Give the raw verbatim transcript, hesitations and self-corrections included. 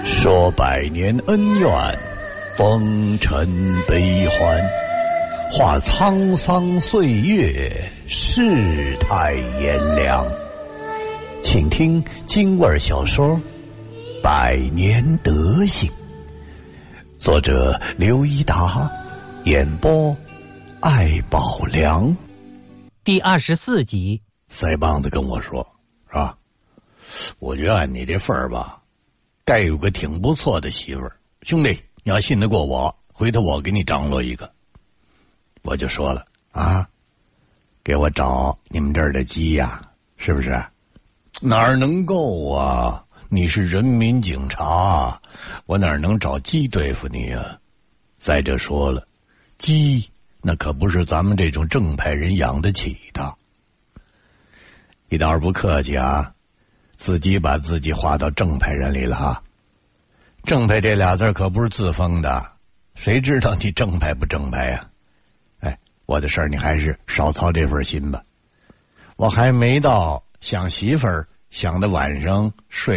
说百年恩怨，风尘悲欢，话沧桑岁月，世态炎凉。请听京味小说《百年德行》，作者刘一达，演播艾宝良。 第二十四集。 腮帮子跟我说，是吧？我觉得按你这份儿吧，该有个挺不错的媳妇儿。兄弟，你要信得过我，回头我给你张罗一个。我就说了啊，给我找你们这儿的鸡呀，是不是？哪儿能够啊？你是人民警察，我哪能找鸡对付你啊？再者说了，鸡那可不是咱们这种正派人养得起的。你倒是不客气啊，自己把自己划到正派人里了啊。正派这俩字可不是自封的，谁知道你正派不正派呀？哎，我的事儿你还是少操这份心吧。我还没到想媳妇儿想的晚上睡